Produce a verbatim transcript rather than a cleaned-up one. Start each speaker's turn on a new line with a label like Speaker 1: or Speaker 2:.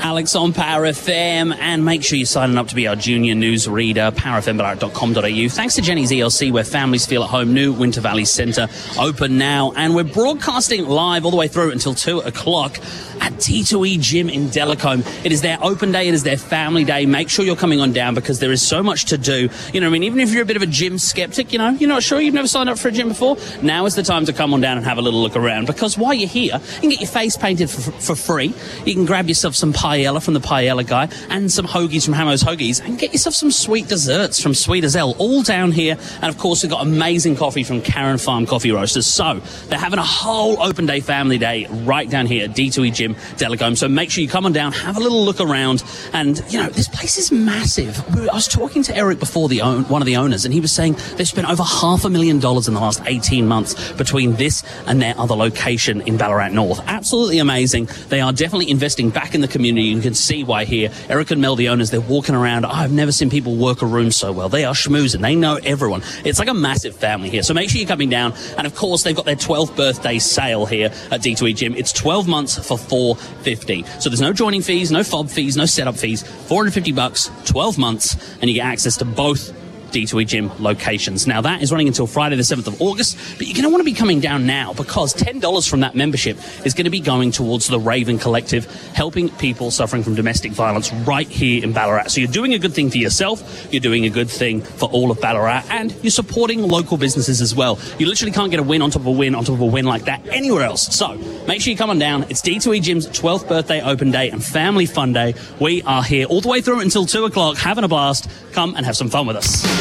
Speaker 1: Alex on Power F M, and make sure you're signing up to be our junior news reader, power f m ballarat dot com dot a u. Thanks to Jenny's E L C, where families feel at home. New Winter Valley Centre open now, and we're broadcasting live all the way through until two o'clock at D two E Gym in Delacombe. It is their open day, it is their family day. Make sure you're coming on down because there is so much to do. You know what I mean? Even if you're a bit of a gym skeptic, you know, you're not sure, you've never signed up for a gym before, now is the time to come on down and have a little look around, because while you're here, you can get your face painted for, for free. You can grab yourself some paella from the paella guy and some hoagies from Hamo's Hoagies, and get yourself some sweet desserts from Sweet as L, all down here. And of course, we've got amazing coffee from Karen Farm Coffee Roasters. So they're having a whole open day family day right down here at D two E Gym Delacombe. So make sure you come on down, have a little look around. And you know, this place is massive. I was talking to Eric before, the own, one of the owners, and he was saying they've spent over half a million dollars in the last eighteen months between this and their other location in Ballarat North. Absolutely amazing. They are definitely investing back in the community. You can see why here. Eric and Mel, the owners, they're walking around. Oh, I've never seen people work a room so well. They are schmoozing. They know everyone. It's like a massive family here. So make sure you're coming down. And of course, they've got their twelfth birthday sale here at D two E Gym. It's twelve months for four hundred fifty dollars. So there's no joining fees, no fob fees, no setup fees. four hundred fifty bucks, twelve months, and you get access to both D two E Gym locations. Now, that is running until Friday the seventh of August, but you're going to want to be coming down now, because ten dollars from that membership is going to be going towards the Raven Collective, helping people suffering from domestic violence right here in Ballarat. So you're doing a good thing for yourself, you're doing a good thing for all of Ballarat, and you're supporting local businesses as well. You literally can't get a win on top of a win on top of a win like that anywhere else. So make sure you come on down. It's D two E Gym's twelfth birthday open day and family fun day. We are here all the way through until two o'clock, having a blast. Come and have some fun with us.